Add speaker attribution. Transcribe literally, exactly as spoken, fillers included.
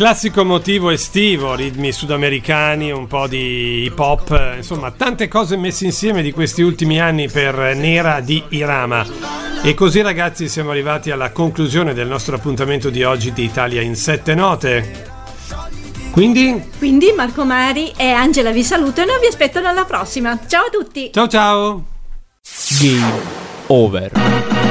Speaker 1: classico motivo estivo, ritmi sudamericani, un po' di hip hop, insomma tante cose messe insieme di questi ultimi anni per Nera di Irama. E così ragazzi siamo arrivati alla conclusione del nostro appuntamento di oggi di Italia in sette note. Quindi?
Speaker 2: Quindi Marco Mari e Angela vi salutano e vi aspettano alla prossima. Ciao a tutti!
Speaker 1: Ciao ciao!
Speaker 3: Game over.